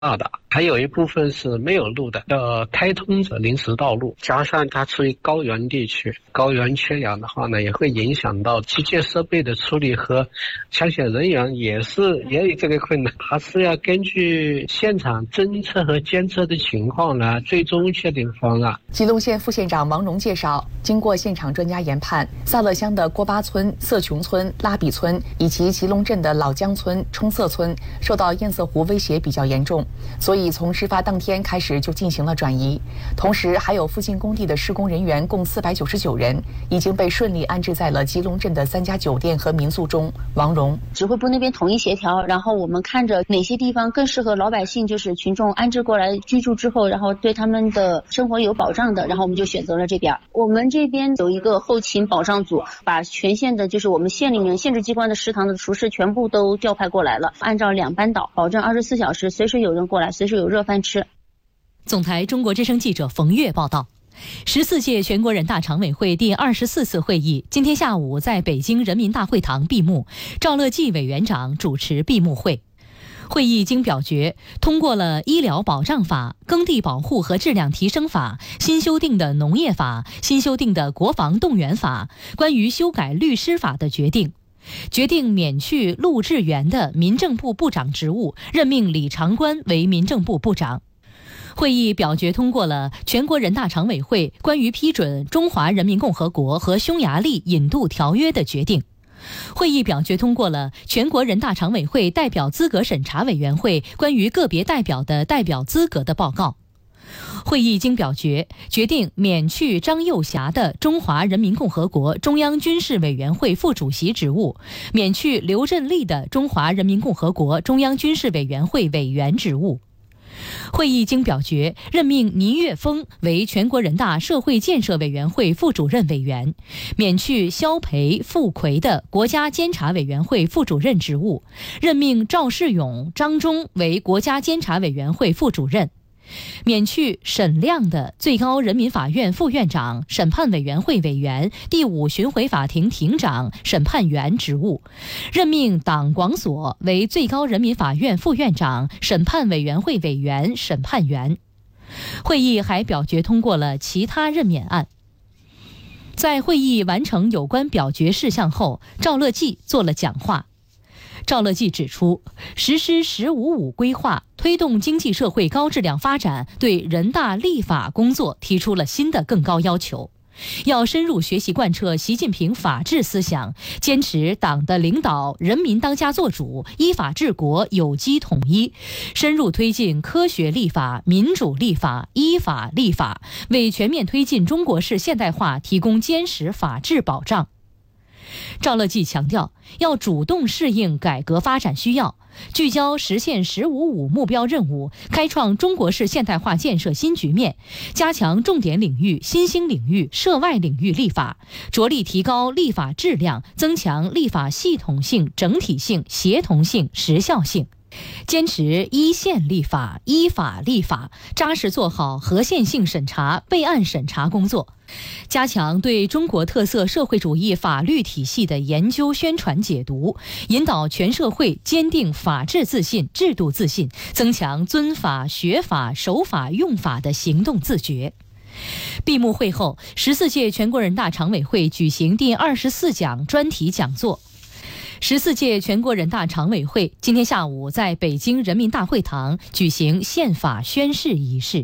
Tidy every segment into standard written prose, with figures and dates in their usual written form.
大的，还有一部分是没有路的，要开通的临时道路，加上它处于高原地区，高原缺氧的话呢，也会影响到机械设备的处理和抢险人员也有这个困难，还是要根据现场侦测和监测的情况呢，最终确定方案。 吉隆县副县长王荣介绍，经过现场专家研判，萨勒乡的郭巴村、色琼村、拉比村以及吉隆镇的老江村、冲色村受到堰塞湖威胁比较严重，所以从事发当天开始就进行了转移。同时，还有附近工地的施工人员共499人已经被顺利安置在了吉隆镇的3家酒店和民宿中。王荣指挥部那边统一协调，然后我们看着哪些地方更适合老百姓，就是群众安置过来居住之后，然后对他们的生活有保障的，然后我们就选择了这边。我们这边有一个后勤保障组，把全县的就是我们县里面县直机关的食堂的厨师全部都调派过来了，按照2班倒，保证24小时随时有人过来，随时有热饭吃。 总台中国之声记者冯月报道。14届全国人大常委会第24次会议今天下午在北京人民大会堂闭幕，赵乐际委员长主持闭幕会。会议经表决通过了《医疗保障法》、《耕地保护和质量提升法》、新修订的《农业法》、新修订的《国防动员法》、关于修改律师法的决定。决定免去陆志源的民政部部长职务，任命李长官为民政部部长。会议表决通过了全国人大常委会关于批准《中华人民共和国和匈牙利引渡条约》的决定。会议表决通过了全国人大常委会代表资格审查委员会关于个别代表的代表资格的报告。会议经表决决定免去张幼霞的中华人民共和国中央军事委员会副主席职务，免去刘振立的中华人民共和国中央军事委员会委员职务。会议经表决任命倪岳峰为全国人大社会建设委员会副主任委员，免去肖培、傅奎的国家监察委员会副主任职务，任命赵世勇、张忠为国家监察委员会副主任，免去沈亮的最高人民法院副院长、审判委员会委员、第5巡回法庭庭长、审判员职务，任命党广所为最高人民法院副院长、审判委员会委员、审判员。会议还表决通过了其他任免案。在会议完成有关表决事项后，赵乐际做了讲话。赵乐际指出，实施“1055”规划，推动经济社会高质量发展，对人大立法工作提出了新的更高要求。要深入学习贯彻习近平法治思想，坚持党的领导人民当家作主，依法治国，有机统一，深入推进科学立法、民主立法、依法立法，为全面推进中国式现代化提供坚实法治保障。赵乐际强调，要主动适应改革发展需要，聚焦实现“1055”目标任务，开创中国式现代化建设新局面，加强重点领域、新兴领域、涉外领域立法，着力提高立法质量，增强立法系统性、整体性、协同性、时效性。坚持依宪立法、依法立法，扎实做好合宪性审查、备案审查工作，加强对中国特色社会主义法律体系的研究、宣传、解读，引导全社会坚定法治自信、制度自信，增强遵法、学法、守法、用法的行动自觉。闭幕会后，14届全国人大常委会举行第24讲专题讲座。14届全国人大常委会今天下午在北京人民大会堂举行宪法宣誓仪式。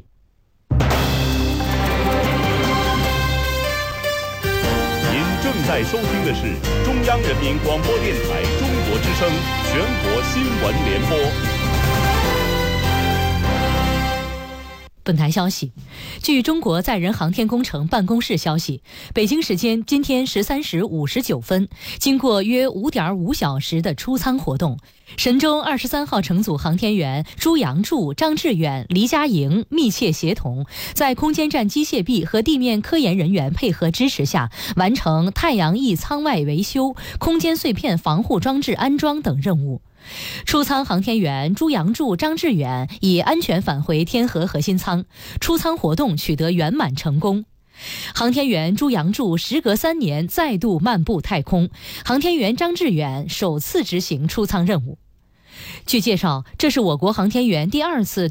您正在收听的是中央人民广播电台中国之声全国新闻联播。 本台消息，据中国载人航天工程办公室消息，北京时间今天13时59分，经过约5.5小时的出舱活动，神舟23号乘组航天员朱杨柱、张志远、黎佳莹密切协同，在空间站机械臂和地面科研人员配合支持下，完成太阳翼舱外维修、空间碎片防护装置安装等任务。出舱航天员朱杨柱、张志远已安全返回天河核心舱，出舱活动取得圆满成功。航天员朱杨柱时隔3年再度漫步太空，航天员张志远首次执行出舱任务。据介绍，这是我国航天员第2次